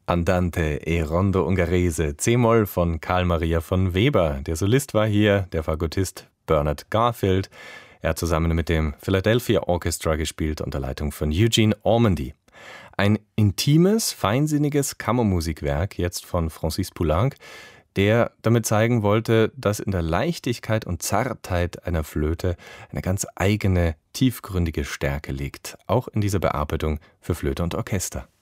Andante e Rondo Ungherese, C-Moll von Carl Maria von Weber. Der Solist war hier der Fagottist Bernard Garfield. Er hat zusammen mit dem Philadelphia Orchestra gespielt unter Leitung von Eugene Ormandy. Ein intimes, feinsinniges Kammermusikwerk, jetzt von Francis Poulenc, der damit zeigen wollte, dass in der Leichtigkeit und Zartheit einer Flöte eine ganz eigene, tiefgründige Stärke liegt, auch in dieser Bearbeitung für Flöte und Orchester.